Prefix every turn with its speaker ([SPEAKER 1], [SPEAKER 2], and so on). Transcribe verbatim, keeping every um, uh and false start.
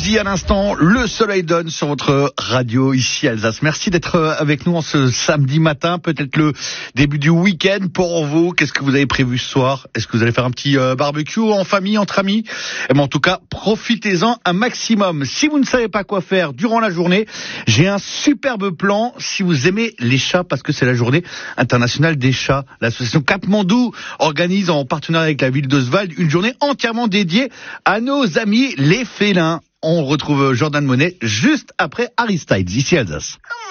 [SPEAKER 1] midi à l'instant, le soleil donne sur votre radio ici Alsace. Merci d'être avec nous en ce samedi matin, peut-être le début du week-end pour vous. Qu'est-ce que vous avez prévu ce soir? Est-ce que vous allez faire un petit euh, barbecue en famille, entre amis? Eh bien, en tout cas, profitez-en un maximum. Si vous ne savez pas quoi faire durant la journée, j'ai un superbe plan si vous aimez les chats, parce que c'est la journée internationale des chats. L'association Katmandou organise en partenariat avec la ville d'Oswald une journée entièrement dédiée à nos amis les félins. On retrouve Jordan Monet juste après Harry Styles, ici à Alsace.